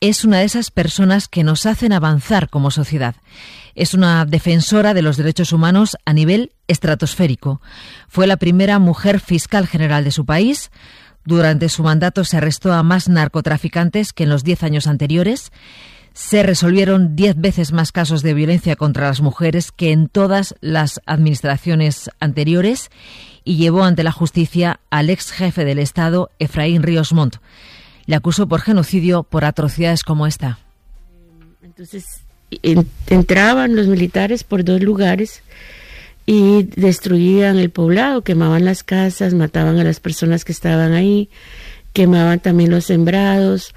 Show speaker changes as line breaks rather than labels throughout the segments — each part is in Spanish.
es una de esas personas que nos hacen avanzar como sociedad. Es una defensora de los derechos humanos a nivel estratosférico. Fue la primera mujer fiscal general de su país. Durante su mandato se arrestó a más narcotraficantes que en los 10 años anteriores. Se resolvieron 10 veces más casos de violencia contra las mujeres que en todas las administraciones anteriores y llevó ante la justicia al ex jefe del Estado, Efraín Ríos Montt. Le acusó por genocidio por atrocidades como esta.
Entonces entraban los militares por 2 lugares y destruían el poblado, quemaban las casas, mataban a las personas que estaban ahí, quemaban también los sembrados.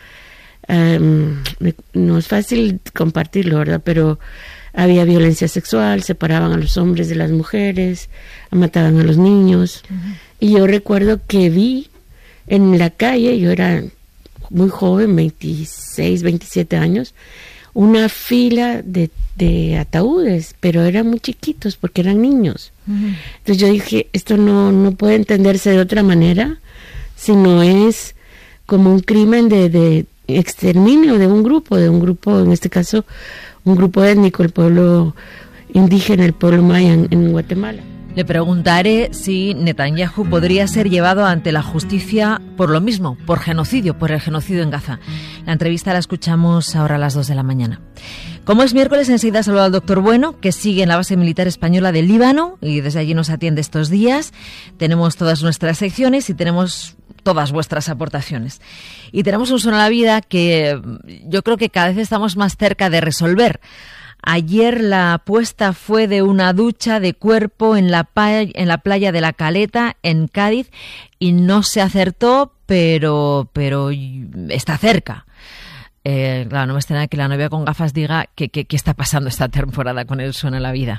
No es fácil compartirlo, ¿verdad? Pero había violencia sexual, separaban a los hombres de las mujeres, mataban a los niños. Y yo recuerdo que vi en la calle, yo era muy joven, 26, 27 años, una fila de ataúdes, pero eran muy chiquitos porque eran niños. Entonces yo dije, esto no puede entenderse de otra manera, sino es como un crimen de exterminio de un grupo, en este caso, un grupo étnico, el pueblo indígena, el pueblo maya en Guatemala.
Le preguntaré si Netanyahu podría ser llevado ante la justicia por lo mismo, por genocidio, por el genocidio en Gaza. La entrevista la escuchamos ahora a las 2 de la mañana. Como es miércoles, enseguida saludo al doctor Bueno, que sigue en la base militar española del Líbano y desde allí nos atiende estos días. Tenemos todas nuestras secciones y tenemos todas vuestras aportaciones. Y tenemos un Suena la Vida que yo creo que cada vez estamos más cerca de resolver. Ayer la apuesta fue de una ducha de cuerpo en la playa de La Caleta, en Cádiz, y no se acertó, pero está cerca. Claro, no me extraña que la novia con gafas diga qué está pasando esta temporada con el Suena la Vida.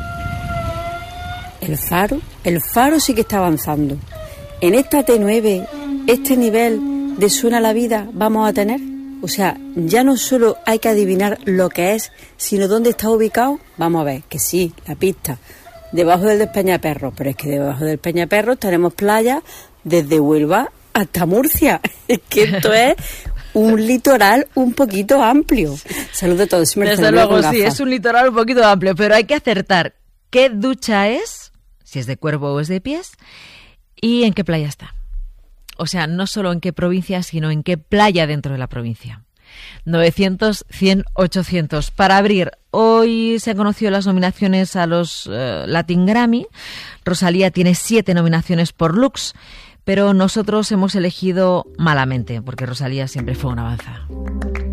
El faro sí que está avanzando. En esta T9, este nivel de Suena la Vida vamos a tener. O sea, ya no solo hay que adivinar lo que es, sino dónde está ubicado. Vamos a ver, que sí, la pista, debajo del Despeñaperros, pero es que debajo del Peñaperros tenemos playas desde Huelva hasta Murcia. Es que esto es un litoral un poquito amplio. Saludos a todos.
Desde luego, sí, es un litoral un poquito amplio, pero hay que acertar qué ducha es, si es de cuerpo o es de pies, y en qué playa está. O sea, no solo en qué provincia, sino en qué playa dentro de la provincia. 900, 100, 800. Para abrir, hoy se han conocido las nominaciones a los Latin Grammy. Rosalía tiene 7 nominaciones por Lux, pero nosotros hemos elegido malamente, porque Rosalía siempre fue una avanzada.